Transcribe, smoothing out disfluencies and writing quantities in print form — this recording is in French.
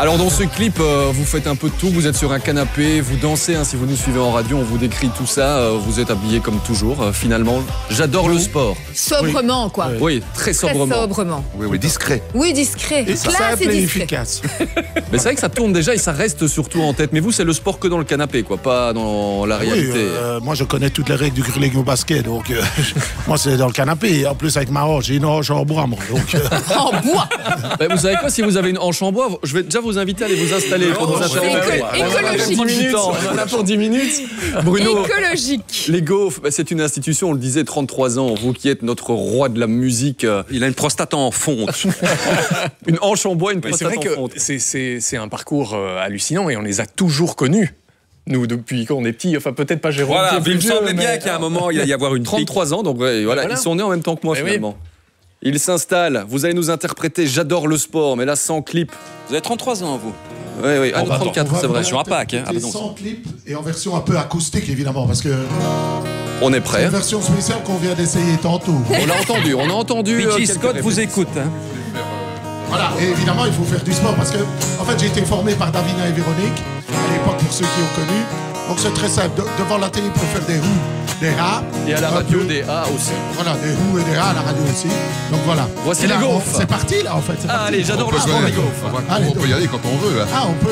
Alors dans ce clip, vous faites un peu de tout, vous êtes sur un canapé, vous dansez, hein, si vous nous suivez en radio, on vous décrit tout ça, vous êtes habillé comme toujours, finalement. J'adore le sport. Sobrement, quoi. Oui, très sobrement. Très sobrement. Oui, discret. Oui, discret. Et Classe simple et et discret. efficace. Mais c'est vrai que ça tourne déjà et ça reste surtout en tête. Mais vous, c'est le sport que dans le canapé, quoi, pas dans la réalité. Moi, je connais toutes les règles du curling au basket, donc moi, c'est dans le canapé. Et en plus, avec ma hanche, j'ai une hanche en bois, moi. Donc, En bois. Ben, vous savez quoi, si vous avez une hanche en bois, je vais déjà vous inviter à aller vous installer pour nous interviewer. Écologique. On en a pour 10 minutes. Bruno, Écologique. Lego, c'est une institution, on le disait, 33 ans. Vous qui êtes notre roi de la musique. Il a une prostate en fonte. Une hanche en bois, une C'est prostate vrai en fonte. que c'est un parcours hallucinant et on les a toujours connus. Nous, depuis qu'on est petits, enfin peut-être pas Jérôme. Voilà, qui est il plus me vieux, semblait bien mais- qu'il y a un moment, il va y avoir une pique. 33 ans, donc ouais, voilà, Voilà. ils sont nés en même temps que moi Eh oui. finalement. Ils s'installent, vous allez nous interpréter J'adore le sport, mais là sans clip. Vous avez 33 ans, vous. Oui, oui, ah, on va- 34, on va- c'est vrai. Sur un pack, hein. Ah, bah non. sans clip et en version un peu acoustique, évidemment, parce que On est c'est prêts. une version spéciale qu'on vient d'essayer tantôt. On a entendu, on a entendu. P.G. quelques Scott vous répétitions. écoute. Hein. Voilà, et évidemment, il faut faire du sport parce que, en fait, j'ai été formé par Davina et Véronique, à l'époque, pour ceux qui ont connu. Donc, c'est très simple. Devant la télé, il faut faire des roues, des rats. Et à la un radio, peu. des A aussi. Voilà, des roues et des rats à la radio aussi. Donc, voilà. Voici Et là, les gaufres. C'est parti, là, en fait. c'est Ah, parti. allez, j'adore le On peut sport, y les aller. gaufres. Allez, On peut y aller quand on veut. Hein. Ah, on peut.